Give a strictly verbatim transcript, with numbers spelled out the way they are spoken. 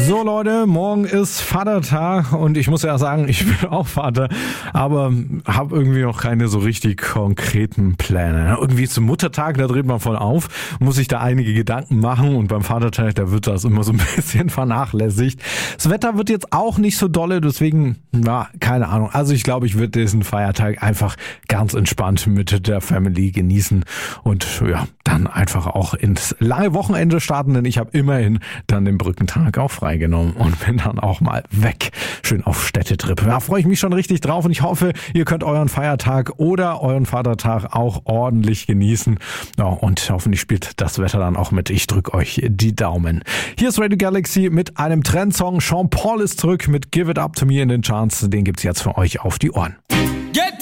So Leute, morgen ist Vatertag und ich muss ja sagen, ich bin auch Vater, aber habe irgendwie noch keine so richtig konkreten Pläne. Irgendwie zum Muttertag, da dreht man voll auf, muss sich da einige Gedanken machen und beim Vatertag, da wird das immer so ein bisschen vernachlässigt. Das Wetter wird jetzt auch nicht so dolle, deswegen, na, keine Ahnung. Also ich glaube, ich würde diesen Feiertag einfach ganz entspannt mit der Family genießen und ja, dann einfach auch ins lange Wochenende starten, denn ich habe immerhin dann den Brückentag auch freigenommen und bin dann auch mal weg. Schön auf Städtetrip. Da freue ich mich schon richtig drauf und ich hoffe, ihr könnt euren Feiertag oder euren Vatertag auch ordentlich genießen. Ja, und hoffentlich spielt das Wetter dann auch mit. Ich drücke euch die Daumen. Hier ist Radio Galaxy mit einem Trendsong. Sean Paul ist zurück mit Give It Up To Me in den Charts. Den gibt's jetzt für euch auf die Ohren.